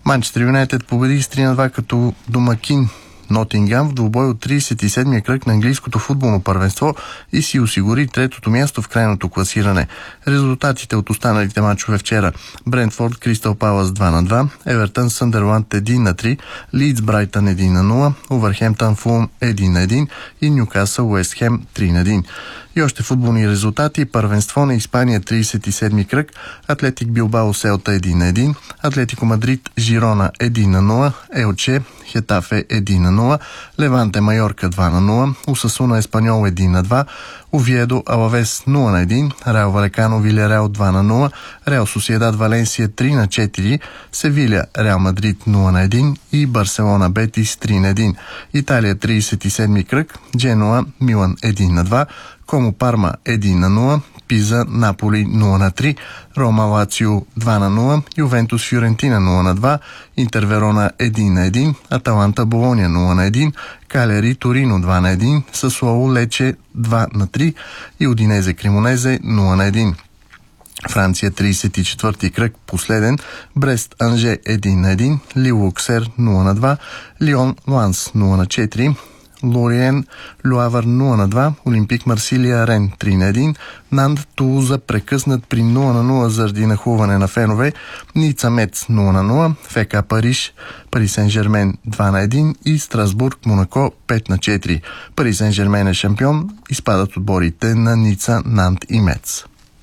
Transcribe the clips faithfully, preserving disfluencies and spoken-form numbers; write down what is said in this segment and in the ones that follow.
Манчестър Юнайтед победи с три на два като домакин Нотингъм в двубой от тридесет и седмия кръг на английското футболно първенство и си осигури третото място в крайното класиране. Резултатите от останалите мачове вчера: Брентфорд Кристал Палас два на два, Евертън Съндърланд едно на три, Лийдс Брайтън едно на нула, Увърхемптън Фулъм едно на едно и Нюкасъл Уест Хем три на едно. И още футболни резултати: първенство на Испания тридесет и седми кръг, Атлетик Билбао Селта едно на едно, Атлетико Мадрид Жирона едно на нула, Елче Хетафе едно на нула, Леванте Майорка два на нула, Осасуна Еспаньол едно на два, Овиедо Алавес нула на едно, Реал Валекано Вилереал два на нула, Реал Сосиедад Валенсия три на четири, Севиля Реал Мадрид нула на едно и Барселона Бетис три на едно. Италия тридесет и седми кръг, Дженуа Милан едно на два, Комо Парма едно на нула, Пиза Наполи нула на три, Рома Лацио два на нула, Ювентус Фюрентина нула на два, Интер Верона едно на едно, Аталанта Болония нула на едно, Калери Торино два на едно, Сасуоло Лече два на три и Удинезе Кремонезе нула на едно. Франция тридесет и четвърти кръг, последен, Брест Анже едно на едно, Лил Оксер нула на два, Лион Ланс нула на четири, Лориен Люавър нула на два, Олимпик Марсилия Рен три на едно, Нанд Тулуза прекъснат при нула на нула заради нахлуване на фенове, Ница Мец нула на нула, ФК Париж Пари Сен Жермен два на едно и Страсбург Монако пет на четири. Пари Сен Жермен е шампион, изпадат отборите на Ница, Нанд и Мец.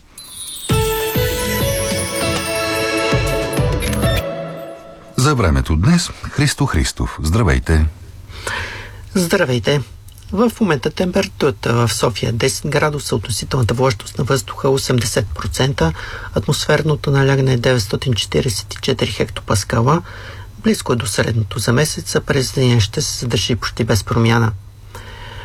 За времето днес Христо Христов. Здравейте! Здравейте! В момента температурата в София е десет градуса, относителната влажност на въздуха осемдесет процента, атмосферното налягане е деветстотин четиридесет и четири хектопаскала, близко е до средното за месеца, през деня ще се задържи почти без промяна.